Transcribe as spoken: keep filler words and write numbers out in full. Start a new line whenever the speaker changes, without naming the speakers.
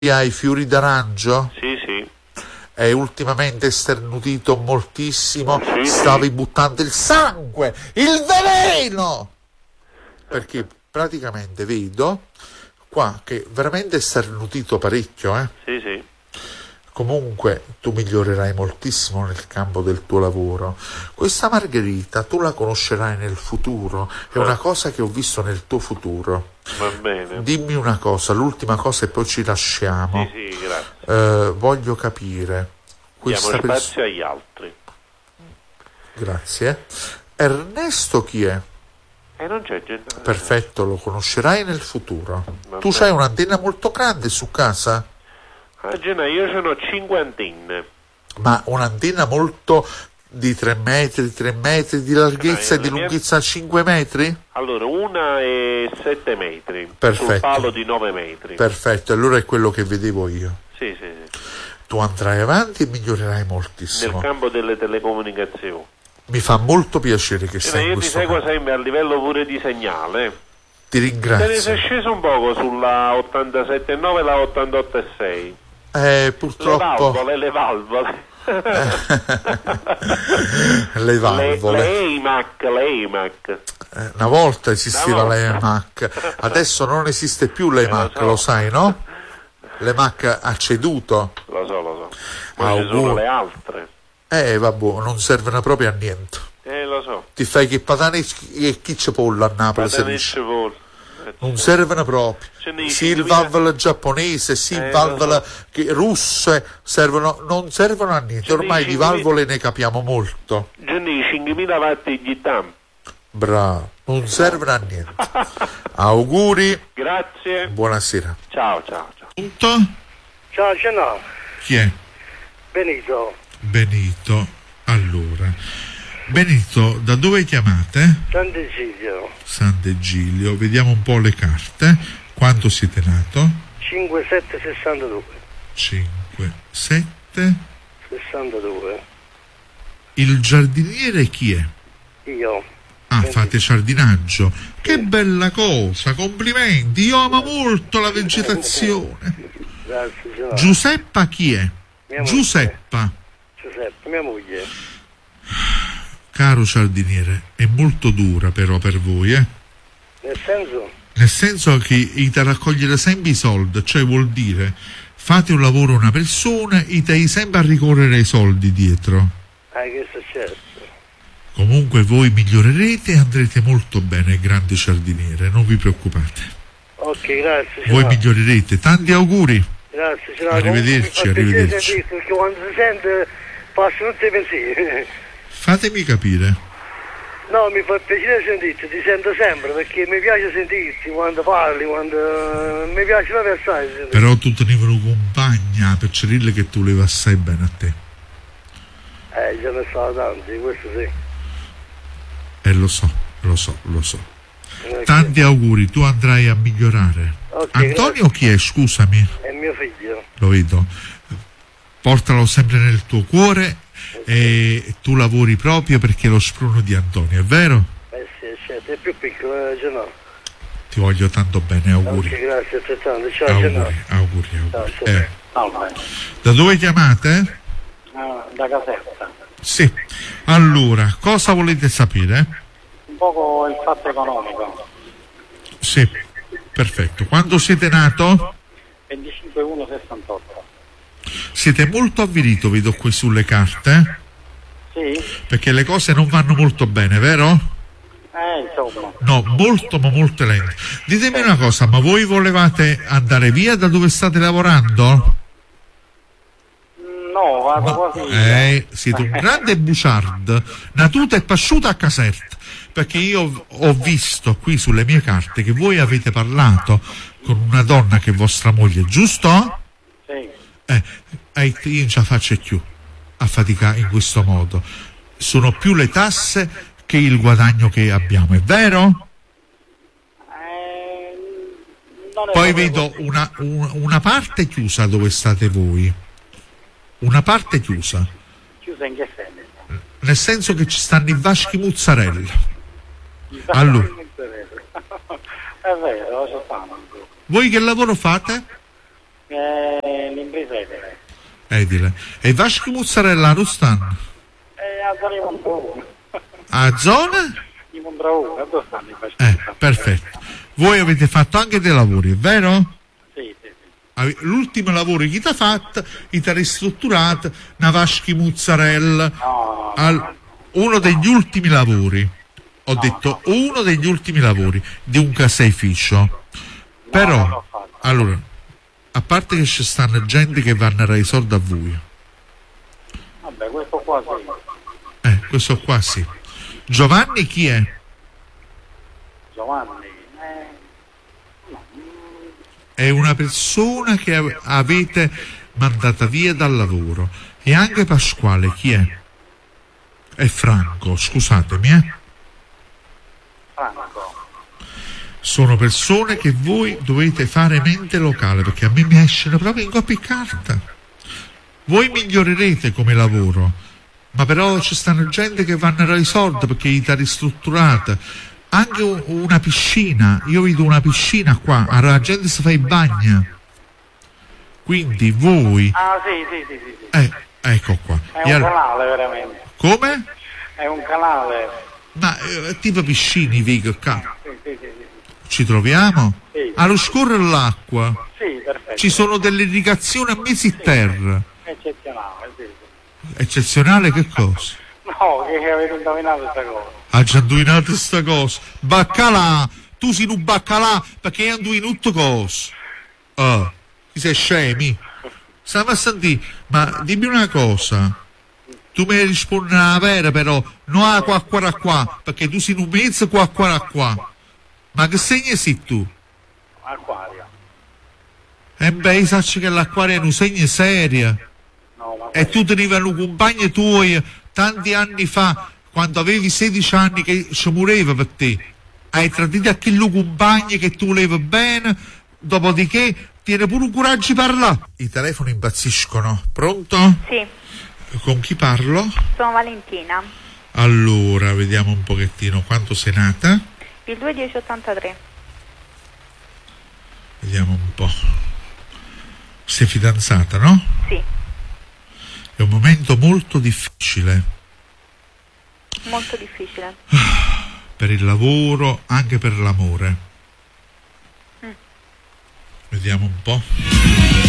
hai fiori d'arancio?
Sì, sì.
Hai ultimamente esternutito moltissimo,
Sì,
stavi
sì.
buttando il sangue, il veleno! Perché praticamente vedo qua che veramente esternutito parecchio, eh?
Sì, sì.
Comunque tu migliorerai moltissimo nel campo del tuo lavoro. Questa Margherita tu la conoscerai nel futuro, è una cosa che ho visto nel tuo futuro.
Va bene.
Dimmi una cosa, l'ultima cosa e poi ci lasciamo.
Sì, sì, grazie.
Eh, voglio capire. Questa
Diamo
pers-
spazio agli altri.
Grazie. Ernesto chi è?
E non c'è gente.
Perfetto, lo conoscerai nel futuro.
Va
Tu
bene.
c'hai un'antenna molto grande su casa?
A Genova io sono cinque antenne.
Ma un'antenna molto di tre metri, tre metri di larghezza
Ah,
e di
la mia-
lunghezza cinque metri?
Allora, una è sette metri.
Perfetto.
Sul palo di nove metri.
Perfetto, allora è quello che vedevo io.
Sì, sì, sì.
Tu andrai avanti e migliorerai
Nel
moltissimo.
campo delle telecomunicazioni.
Mi fa molto piacere che
Cioè,
sei in
io ti
questo
seguo
campo.
sempre a livello pure di segnale.
Ti
Te ne sei
ringrazio.
sceso un poco sulla ottantasette virgola nove e la ottantotto virgola sei.
Eh,
Le
purtroppo
valvole, le valvole.
le
Le,
valvole.
le E I M A C, le E I M A C.
Eh, Una volta esisteva
Una
l'E
volta.
M A C, adesso non esiste più l'E M A C,
Eh, lo so.
lo sai, no? L'E M A C ha ceduto.
Lo so, lo so. Ma ci
Auguri.
sono le altre.
Eh, vabbè, non servono proprio a niente.
Eh, lo so.
Ti fai che patane e chi c'è pollo a Napoli, si
Patanesce
dice.
vol.
Non servono proprio.
Ce ne
Sì, il
cinquemila
valvole giapponese, sì, il
Eh,
valvole
lo
che- russe, servono, non servono a niente.
Ce ne
Ormai di
cinquemila
valvole ne capiamo molto.
Gianni, cinquemila watt di tam.
Bravo, non servono a niente. Auguri,
Grazie.
buonasera.
Ciao, ciao, ciao.
Punto?
Ciao, ce n'ho.
Chi è?
Benito,
Benito. Allora, Benito, da dove chiamate?
Sant'Egidio,
Sant'Egidio. Vediamo un po' le carte. Quanto siete nato?
cinque sette sessantadue.
cinque, sette.
sessantadue.
Il giardiniere chi è?
Io.
Ah, fate giardinaggio. Che bella cosa, complimenti. Io amo molto la vegetazione.
Grazie, ce n'ho.
Giuseppa chi è?
Mia moglie.
Giuseppa.
Giuseppe, mia moglie.
Caro giardiniere, è molto dura però per voi, eh?
Nel senso?
Nel senso che ite raccogliere sempre i soldi, cioè vuol dire fate un lavoro a una persona e te sempre a ricorrere ai soldi dietro.
Ah, che è successo?
Comunque voi migliorerete e andrete molto bene, grande giardiniere, non vi preoccupate.
Ok, grazie. ce
Voi
n'ho.
migliorerete, tanti auguri.
Grazie, ce n'ho.
Arrivederci,
Comunque mi fa piacere
arrivederci.
sentirti, perché quando si sente passano tutti i pensieri.
Fatemi capire.
No, mi fa piacere sentirti, ti sento sempre, perché mi piace sentirti quando parli, quando... mi piace proprio assai sentirti.
Però tu tenevi una compagna per dire che tu levi assai bene a te.
Eh, ce ne sono tanti, questo sì.
E lo so, lo so, lo so.
Ok.
Tanti auguri, tu andrai a migliorare.
Ok,
Antonio chi è? Scusami,
È mio figlio.
lo vedo. Portalo sempre nel tuo cuore e tu lavori proprio perché è lo spruno di Antonio, è vero?
Eh sì, certo, è più piccolo, eh, ce n'ho.
Ti voglio tanto bene, auguri.
Ok, grazie altrettanto. Ciao, ce n'ho.
Auguri, auguri, auguri.
Ciao, ciao.
Eh,
Salve,
da dove chiamate?
Ah, da Caserta.
Sì. Allora, cosa volete sapere?
Un poco il fatto economico.
Sì, perfetto. Quando siete nato?
venticinque uno sessantotto.
Siete molto avvilito, vedo qui sulle carte,
Sì?
perché le cose non vanno molto bene, vero?
Eh, insomma.
No, molto ma molto lente. Ditemi una cosa, ma voi volevate andare via da dove state lavorando?
No, vado
Ma,
quasi.
eh, siete un grande buciard, natuto e pasciuto a Caserta, perché io ho visto qui sulle mie carte che voi avete parlato con una donna che è vostra moglie, giusto?
Sì.
Eh, eh, io non ce la faccio più a faticare in questo modo. Sono più le tasse che il guadagno che abbiamo, è vero?
Eh, non è
Poi
proprio
vedo
così.
una, un- una parte chiusa dove state voi, una parte chiusa,
Chiusa in che senso?
nel senso che ci stanno i vaschi mozzarella. Allora.
È vero, lo so fanno.
Voi che lavoro fate?
Eh, l'impresa edile.
Edile. E Vasco Muzzarella non stanno?
Eh, a zona di Mondraone.
A zona?
Di Mondraone, dove stanno i Vasco?
Eh, perfetto. Voi avete fatto anche dei lavori, è vero?
Sì, sì, sì.
Ave- L'ultimo lavoro che ti ha fatto, ti ha ristrutturato una Vaschi Muzzarella.
No,
Al- uno degli ultimi lavori. Ho detto uno degli ultimi lavori di un caseificio. Però,
non l'ho fatto.
allora, a parte che ci stanno gente che vanno a dare i soldi a voi.
Vabbè, questo qua sì.
Eh, questo qua sì. Giovanni chi è?
Giovanni. Eh,
È una persona che ave- avete mandata via dal lavoro. E anche Pasquale chi è? È Franco, scusatemi, eh.
Franco.
Sono persone che voi dovete fare mente locale, perché a me mi escono proprio in copia e carta. Voi migliorerete come lavoro, ma però ci stanno gente che vanno a dare i soldi perché gli sta ristrutturata. Anche u- una piscina, io vedo una piscina qua, la gente si fa i bagni. Quindi voi,
Ah, sì, sì, sì, sì, sì.
eh, ecco qua.
È
E
un
al-
canale, veramente.
come?
È un canale.
Ma eh, tipo piscini, Vigo, qua.
Sì, sì, sì, sì.
Ci troviamo?
Sì.
Allo scorrere l'acqua.
Sì, perfetto.
Ci sono delle irrigazioni a mesi terra.
Eccezionale, sì, sì.
Eccezionale che cosa?
No, che avete indovinato questa cosa.
Ha già indovinato sta cosa. Baccalà, tu sei un baccalà perché hai indovinato cosa? Ah, ti sei scemi? Stiamo a sentire, ma dimmi una cosa. Tu mi rispondi la vera però, non a qua qua qua, perché tu sei un mezzo qua qua qua. Ma che segno sei tu?
Acquario.
E beh, sai che l'acquario è un segno serio.
No, ma
E tu tenevano un compagno tuo tanti anni fa, quando avevi sedici anni, che ci moreva per te. Hai tradito a quel compagno che tu volevi bene, dopodiché tiene pure un coraggio di parlare. I telefoni impazziscono. Pronto?
Sì,
Con chi parlo?
sono Valentina,
Allora, vediamo un pochettino quanto sei nata.
il due dieci ottantatré.
Vediamo un po'. Sei fidanzata, no?
Sì,
È un momento molto difficile
molto difficile.
per il lavoro, anche per l'amore. Vediamo un po'.